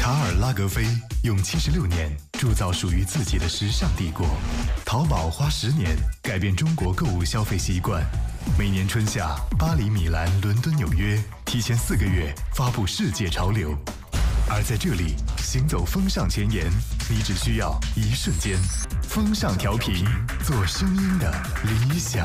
卡尔拉格菲用76年铸造属于自己的时尚帝国，淘宝花10年改变中国购物消费习惯。每年春夏，巴黎、米兰、伦敦、纽约提前4个月发布世界潮流，而在这里行走风尚前沿，你只需要1瞬间。风尚调频，做声音的理想